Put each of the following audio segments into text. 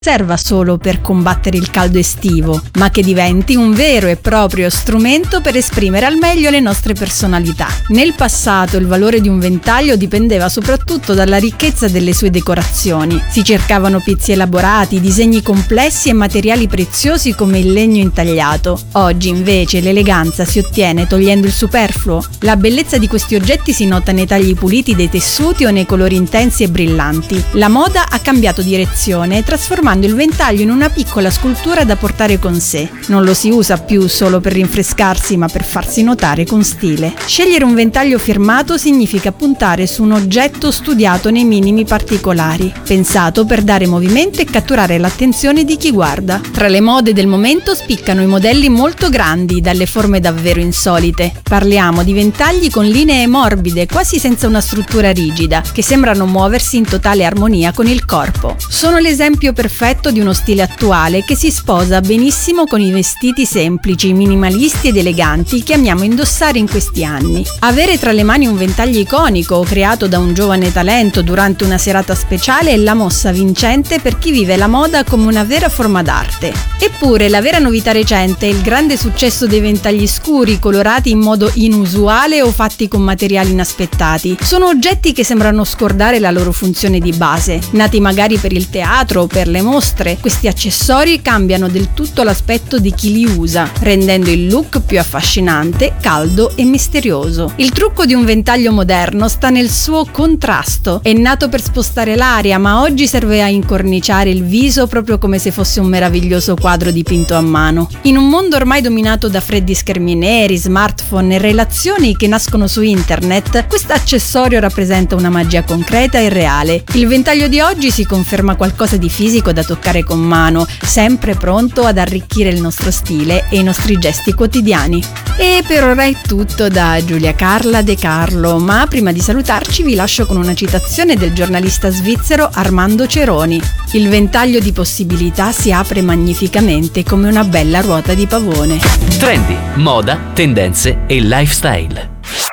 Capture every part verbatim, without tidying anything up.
serva solo per combattere il caldo estivo, ma che diventi un vero e proprio strumento per esprimere al meglio le nostre personalità. Nel passato il valore di un ventaglio dipendeva soprattutto dalla ricchezza delle sue decorazioni. Si cercavano pezzi elaborati, disegni complessi e materiali preziosi come il legno intagliato. Oggi invece l'eleganza si ottiene togliendo il superfluo. La bellezza di questi oggetti si nota nei tagli puliti dei tessuti o nei colori intensi e brillanti. La moda ha cambiato direzione, trasformando il ventaglio in una piccola scultura da portare con sé. Non lo si usa più solo per rinfrescarsi, ma per farsi notare con stile. Scegliere un ventaglio firmato significa puntare su un oggetto studiato nei minimi particolari, pensato per dare movimento e catturare l'attenzione di chi guarda. Tra le mode del momento spiccano i modelli molto grandi, dalle forme davvero insolite. Parliamo di ventagli con linee morbide, quasi senza una struttura rigida, che sembrano muoversi in totale armonia con il corpo. Sono l'esempio perfetto di uno stile attuale che si sposa benissimo con i vestiti semplici, minimalisti ed eleganti che amiamo indossare in questi anni. Avere tra le mani un ventaglio iconico creato da un giovane talento durante una serata speciale è la mossa vincente per chi vive la moda come una vera forma d'arte. Eppure la vera novità recente è il grande successo dei ventagli scuri, colorati in modo inusuale o fatti con materiali inaspettati. Sono oggetti che sembrano scordare la loro funzione di base. Nati magari per il teatro o per le mostre, questi accessori cambiano del tutto l'aspetto di chi li usa, rendendo il look più affascinante, caldo e misterioso. Il trucco di un ventaglio moderno sta nel suo contrasto. È nato per spostare l'aria, ma oggi serve a incorniciare il viso proprio come se fosse un meraviglioso quadro dipinto a mano. In un mondo ormai dominato da freddi schermi neri, smartphone e relazioni che nascono su internet, questo accessorio rappresenta una magia concreta e reale. Il ventaglio di oggi si conferma qualcosa di fisico da toccare con mano, sempre pronto ad arricchire il nostro stile e i nostri gesti quotidiani. E per ora è tutto da Giulia Carla De Carlo, ma prima di salutarci vi lascio con una citazione del giornalista svizzero Armando Ceroni. Il ventaglio di possibilità si apre magnificamente come una bella ruota di pavone. Trendy, moda, tendenze e lifestyle.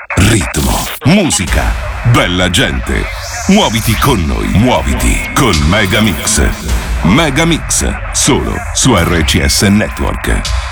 Ritmo, musica, bella gente. Muoviti con noi, muoviti con Megamix. Megamix, solo su R C S Network.